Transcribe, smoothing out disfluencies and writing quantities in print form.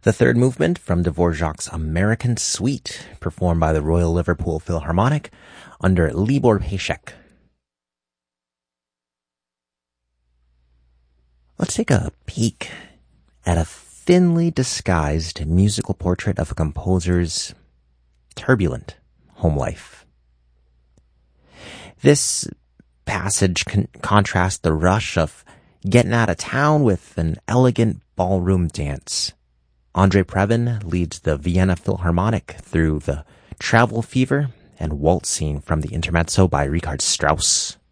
The third movement from Dvorak's American Suite, performed by the Royal Liverpool Philharmonic under Libor Pašek. Let's take a peek at a thinly disguised musical portrait of a composer's turbulent home life. This passage contrasts the rush of getting out of town with an elegant ballroom dance. Andrei Previn leads the Vienna Philharmonic through the travel fever and waltz scene from the Intermezzo by Richard Strauss.